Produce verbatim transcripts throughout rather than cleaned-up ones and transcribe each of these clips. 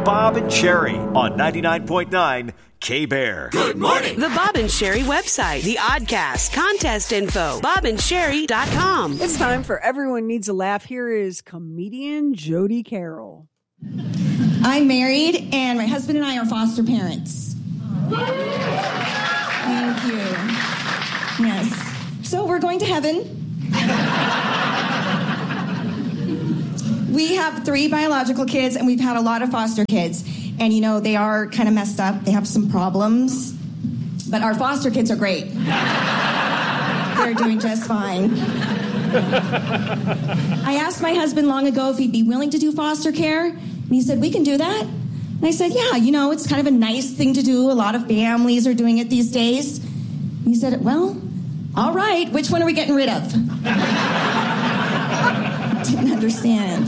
Bob and Sherry on ninety-nine point nine K-Bear. Good morning. The Bob and Sherry website, the Oddcast, contest info, bob and sherry dot com. It's time for Everyone Needs a Laugh. Here is comedian Jody Carroll. I'm married, and my husband and I are foster parents. Thank you. Yes. So we're going to heaven. We have three biological kids, and we've had a lot of foster kids. And, you know, they are kind of messed up. They have some problems. But our foster kids are great. They're doing just fine. I asked my husband long ago if he'd be willing to do foster care. And he said, we can do that. And I said, yeah, you know, it's kind of a nice thing to do. A lot of families are doing it these days. And he said, well, all right, which one are we getting rid of? Didn't understand.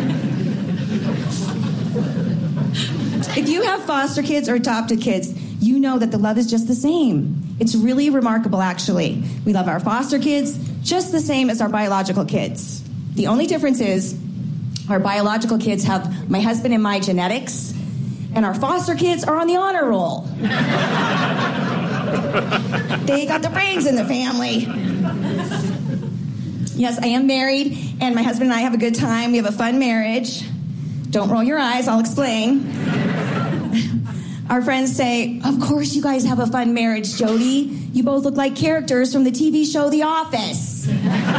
If you have foster kids or adopted kids, you know that the love is just the same. It's really remarkable, actually. We love our foster kids just the same as our biological kids. The only difference is our biological kids have my husband and my genetics, and our foster kids are on the honor roll. They got the brains in the family. Yes, I am married, and my husband and I have a good time. We have a fun marriage. Don't roll your eyes, I'll explain. Our friends say, of course you guys have a fun marriage, Jody. You both look like characters from the T V show The Office.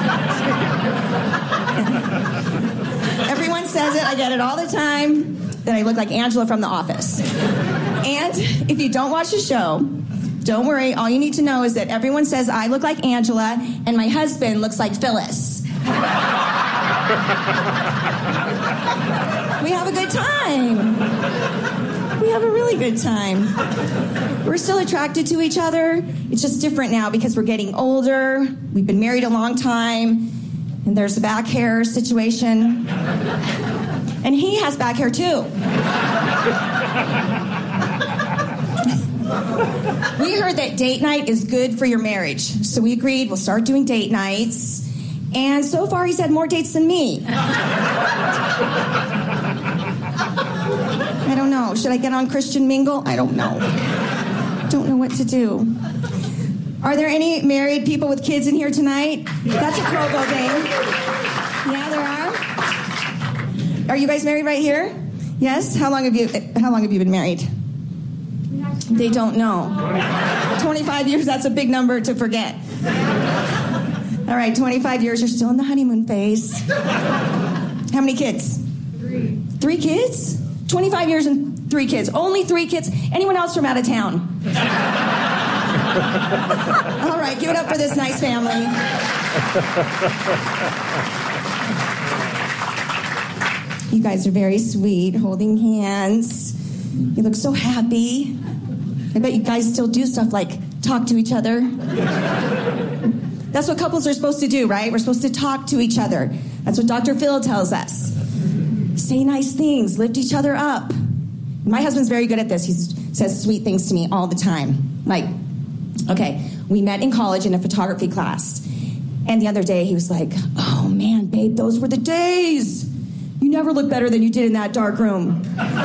Everyone says it, I get it all the time, that I look like Angela from The Office. And if you don't watch the show, don't worry, all you need to know is that everyone says I look like Angela and my husband looks like Phyllis. We have a good time. We have a really good time. We're still attracted to each other. It's just different now because we're getting older. We've been married a long time. And there's a back hair situation. And he has back hair too. We heard that date night is good for your marriage. So we agreed we'll start doing date nights. And so far he's had more dates than me. I don't know. Should I get on Christian Mingle? I don't know. Don't know what to do. Are there any married people with kids in here tonight? That's a Provo game. Yeah, there are. Are you guys married right here? Yes? How long have you how long have you been married? They don't know. twenty-five years, that's a big number to forget. All right, twenty-five years, you're still in the honeymoon phase. How many kids? Three. Three kids? twenty-five years and three kids. Only three kids. Anyone else from out of town? All right, give it up for this nice family. You guys are very sweet, holding hands. You look so happy. I bet you guys still do stuff like talk to each other. That's what couples are supposed to do, right? We're supposed to talk to each other. That's what Doctor Phil tells us. Say nice things, lift each other up. My husband's very good at this. He says sweet things to me all the time. Like, okay, we met in college in a photography class. And the other day he was like, oh man, babe, those were the days. You never look better than you did in that dark room.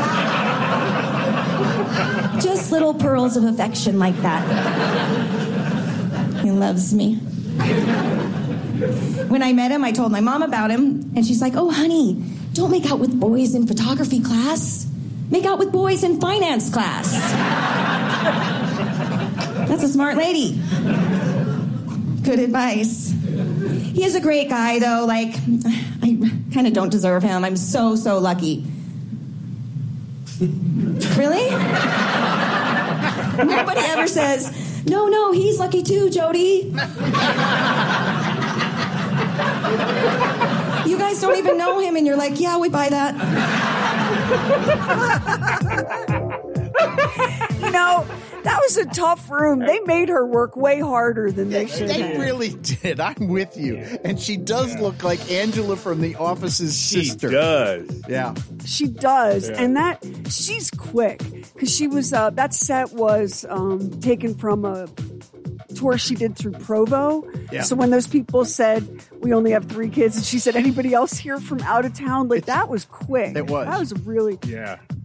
Just little pearls of affection like that. He loves me. When I met him, I told my mom about him, and she's like, oh, honey, don't make out with boys in photography class. Make out with boys in finance class. That's a smart lady. Good advice. He is a great guy, though. Like, I kind of don't deserve him. I'm so, so lucky. Really? Nobody ever says, no, no, he's lucky too, Jody. You guys don't even know him, and you're like, yeah, we buy that. You know, that was a tough room. They made her work way harder than they should They have. really did. I'm with you. And she does look like Angela from The Office's She sister. does. Yeah. She does, Yeah. and that she's quick because she was. Uh, that set was um, taken from a tour she did through Provo. Yeah. So when those people said we only have three kids, and she said anybody else here from out of town, like that was quick. It was. That was really Yeah.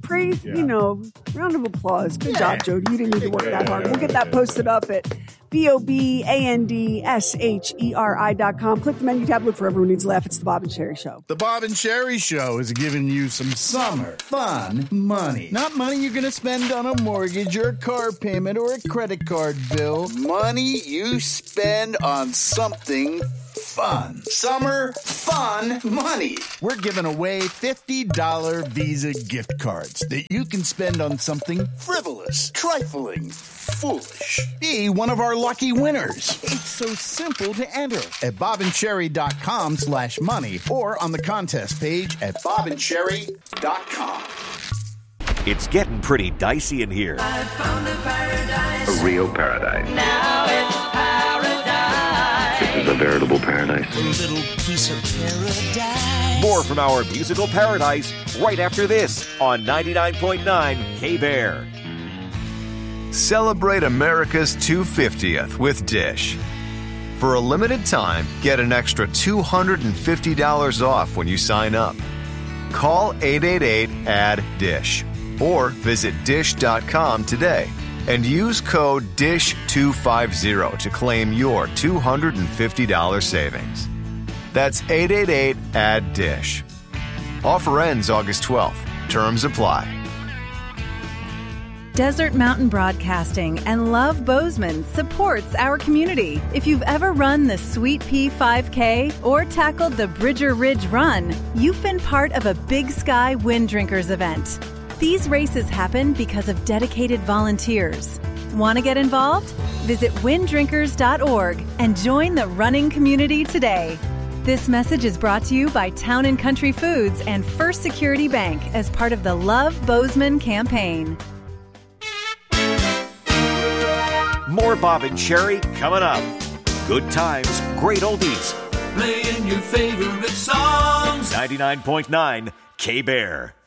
great, Yeah. you know, round of applause. Good Yeah. job, Jody. You didn't need to work that hard. We'll get that posted up at B O B A N D S H E R I dot com. Click the menu tab. Look for Everyone Needs a Laugh. It's the Bob and Sherry Show. The Bob and Sherry Show is giving you some summer fun money. Not money you're going to spend on a mortgage or a car payment or a credit card bill. Money you spend on something fun. Summer fun money. We're giving away fifty dollars Visa gift cards that you can spend on something frivolous, trifling, foolish. Be one of our lucky winners. It's so simple to enter at bobandcherry.com slash money or on the contest page at bobandcherry dot com. It's getting pretty dicey in here. I found a paradise. A real paradise. Now it's paradise. This is a veritable paradise. A little piece of paradise. More from our musical paradise right after this on ninety-nine point nine K-Bear. Celebrate America's two hundred fiftieth with Dish. For a limited time, get an extra two hundred fifty dollars off when you sign up. Call eight eight eight, A D D D I S H or visit dish dot com today and use code D I S H two fifty to claim your two hundred fifty dollars savings. That's eight eight eight, A D D D I S H. Offer ends August twelfth. Terms apply. Desert Mountain Broadcasting and Love Bozeman supports our community. If you've ever run the Sweet Pea five K or tackled the Bridger Ridge Run, you've been part of a Big Sky Wind Drinkers event. These races happen because of dedicated volunteers. Want to get involved? Visit wind drinkers dot org and join the running community today. This message is brought to you by Town and Country Foods and First Security Bank as part of the Love Bozeman campaign. More Bob and Sherry coming up. Good times, great oldies. Playing your favorite songs. ninety-nine point nine K-Bear.